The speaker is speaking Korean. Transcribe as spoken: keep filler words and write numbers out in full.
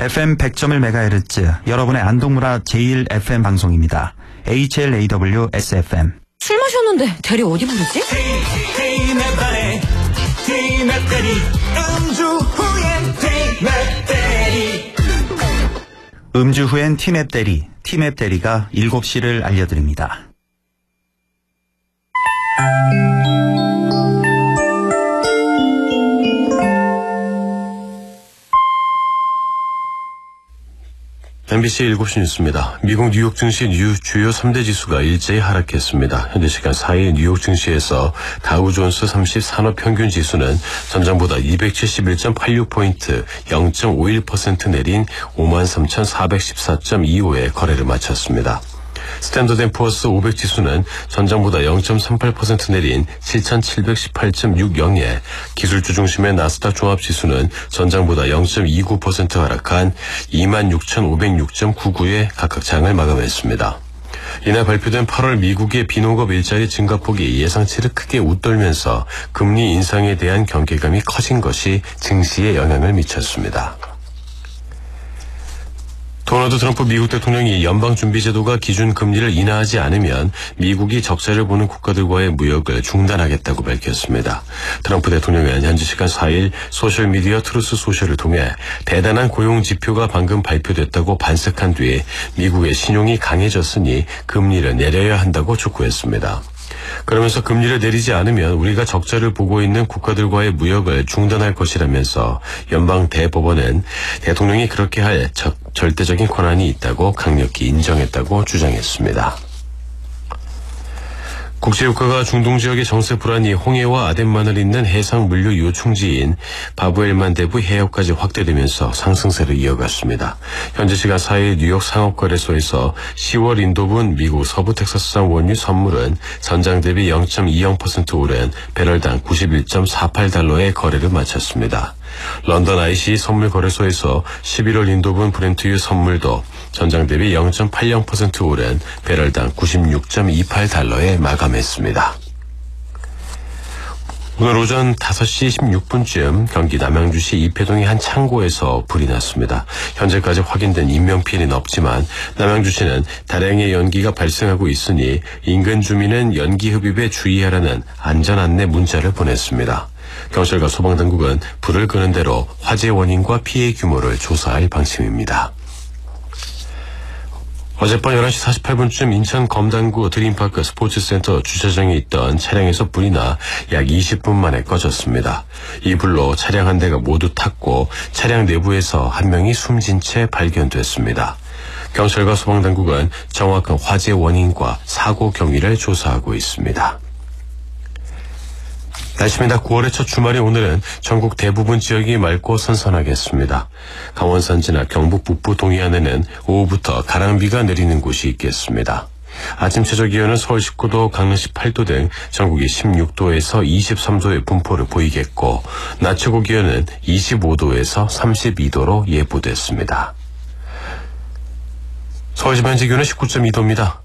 에프엠 백 점 일 메가헤르츠 여러분의 안동문화 제일 에프엠 방송입니다. 에이치엘에이더블유 에스에프엠. 술 마셨는데 대리 어디 부르지? 음주 후엔 티맵 대리, 티맵 대리가 일곱 시를 알려드립니다. 엠비씨 일곱 시 뉴스입니다. 미국 뉴욕 증시 주요 삼 대 지수가 일제히 하락했습니다. 현재 시간 사 일 뉴욕 증시에서 다우존스 삼십 산업평균 지수는 전장보다 이백칠십일 점 팔육 포인트 영 점 오일 퍼센트 내린 오만 삼천사백십사 점 이오에 거래를 마쳤습니다. 스탠더드 앤 푸어스 오백 지수는 전장보다 영 점 삼팔 퍼센트 내린 칠천칠백십팔 점 육영에 기술주 중심의 나스닥 종합지수는 전장보다 영 점 이구 퍼센트 하락한 이만 육천오백육 점 구구에 각각 장을 마감했습니다. 이날 발표된 팔월 미국의 비농업 일자리 증가폭이 예상치를 크게 웃돌면서 금리 인상에 대한 경계감이 커진 것이 증시에 영향을 미쳤습니다. 도널드 트럼프 미국 대통령이 연방준비제도가 기준 금리를 인하하지 않으면 미국이 적자를 보는 국가들과의 무역을 중단하겠다고 밝혔습니다. 트럼프 대통령은 현지 시간 사 일 소셜미디어 트루스 소셜을 통해 대단한 고용 지표가 방금 발표됐다고 반색한 뒤에 미국의 신용이 강해졌으니 금리를 내려야 한다고 촉구했습니다. 그러면서 금리를 내리지 않으면 우리가 적자를 보고 있는 국가들과의 무역을 중단할 것이라면서 연방 대법원은 대통령이 그렇게 할 저, 절대적인 권한이 있다고 강력히 인정했다고 주장했습니다. 국제유가가 중동 지역의 정세 불안이 홍해와 아덴만을 잇는 해상 물류 요충지인 바브엘만 대부 해역까지 확대되면서 상승세를 이어갔습니다. 현지 시간 사 일 뉴욕 상업거래소에서 시월 인도분 미국 서부 텍사스산 원유 선물은 전장 대비 영 점 이영 퍼센트 오른 배럴당 구십일 점 사팔 달러에 거래를 마쳤습니다. 런던 아이씨 선물 거래소에서 십일월 인도분 브렌트유 선물도 전장 대비 영 점 팔영 퍼센트 오른 배럴당 구십육 점 이팔 달러에 마감했습니다. 오늘 오전 다섯 시 십육 분쯤 경기 남양주시 이패동의 한 창고에서 불이 났습니다. 현재까지 확인된 인명피해는 없지만 남양주시는 다량의 연기가 발생하고 있으니 인근 주민은 연기 흡입에 주의하라는 안전 안내 문자를 보냈습니다. 경찰과 소방당국은 불을 끄는 대로 화재 원인과 피해 규모를 조사할 방침입니다. 어젯밤 열한 시 사십팔 분쯤 인천 검단구 드림파크 스포츠센터 주차장에 있던 차량에서 불이 나 약 이십 분 만에 꺼졌습니다. 이 불로 차량 한 대가 모두 탔고 차량 내부에서 한 명이 숨진 채 발견됐습니다. 경찰과 소방당국은 정확한 화재 원인과 사고 경위를 조사하고 있습니다. 날씨입니다. 구월의 첫 주말인 오늘은 전국 대부분 지역이 맑고 선선하겠습니다. 강원산 지나 경북 북부 동해안에는 오후부터 가랑비가 내리는 곳이 있겠습니다. 아침 최저 기온은 서울 십구 도, 강릉 십팔 도 등 전국이 십육 도에서 이십삼 도의 분포를 보이겠고 낮 최고 기온은 이십오 도에서 삼십이 도로 예보됐습니다. 서울 현재 기온은 십구 점 이 도입니다.